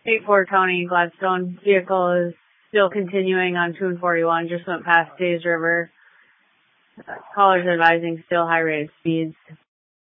8-4 County Gladstone. Vehicle is still continuing on 241, just went past Days River. Callers advising still high rated speeds.